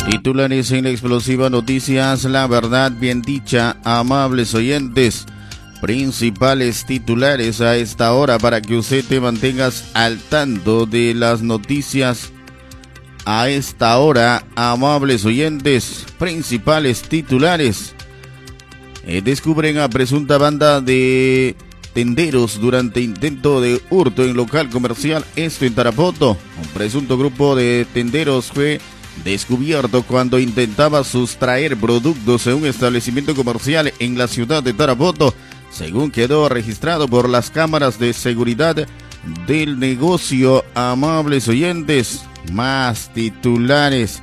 Titulares en la explosiva noticias, la verdad bien dicha, amables oyentes. Principales titulares a esta hora para que usted te mantengas al tanto de las noticias. A esta hora, amables oyentes, principales titulares. Descubren a presunta banda de tenderos durante intento de hurto en local comercial, esto en Tarapoto. Un presunto grupo de tenderos fue descubierto cuando intentaba sustraer productos en un establecimiento comercial en la ciudad de Tarapoto, según quedó registrado por las cámaras de seguridad del negocio. Amables oyentes, más titulares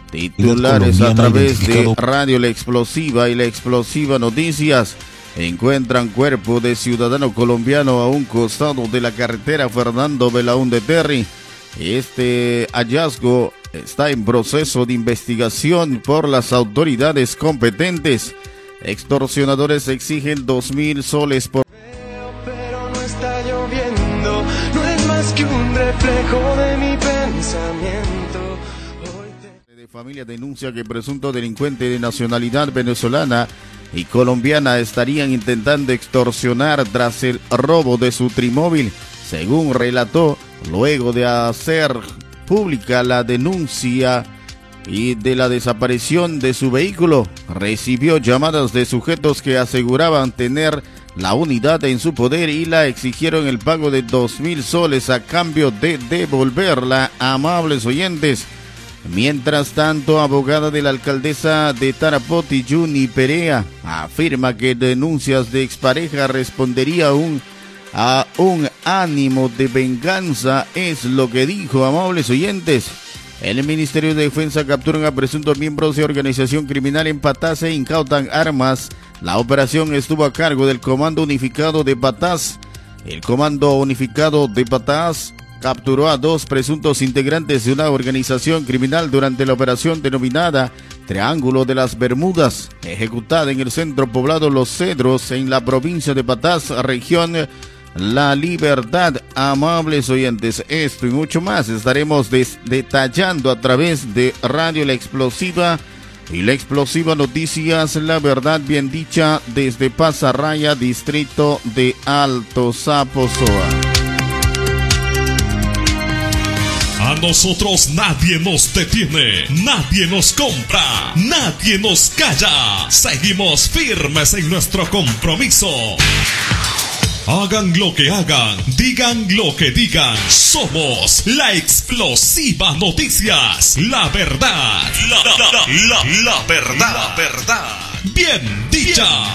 a través de Radio La Explosiva y La Explosiva Noticias. Encuentran cuerpo de ciudadano colombiano a un costado de la carretera Fernando Belaúnde Terry. Este hallazgo está en proceso de investigación por las autoridades competentes. Extorsionadores exigen 2,000 soles por... Pero no está lloviendo, no es más que un reflejo de mi pensamiento. De familia denuncia que presunto delincuente de nacionalidad venezolana y colombiana estarían intentando extorsionar tras el robo de su trimóvil, según relató, luego de hacer pública la denuncia y de la desaparición de su vehículo. Recibió llamadas de sujetos que aseguraban tener la unidad en su poder y la exigieron el pago de 2,000 soles a cambio de devolverla. Amables oyentes. Mientras tanto, abogada de la alcaldesa de Tarapoto, Yuni Perea, afirma que denuncias de expareja respondería a un ánimo de venganza, es lo que dijo. Amables oyentes. El Ministerio de Defensa capturan a presuntos miembros de organización criminal en Patás e incautan armas. La operación estuvo a cargo del Comando Unificado de Patás. El Comando Unificado de Patás capturó a 2 presuntos integrantes de una organización criminal durante la operación denominada Triángulo de las Bermudas, ejecutada en el centro poblado Los Cedros, en la provincia de Patás, región La Libertad. Amables oyentes, esto y mucho más estaremos detallando a través de Radio La Explosiva y La Explosiva Noticias, la verdad bien dicha, desde Pasarraya, distrito de Alto Zaposoa. A nosotros nadie nos detiene, nadie nos compra, nadie nos calla. Seguimos firmes en nuestro compromiso. Hagan lo que hagan, digan lo que digan. Somos La Explosiva Noticias. La verdad, la verdad, bien dicha.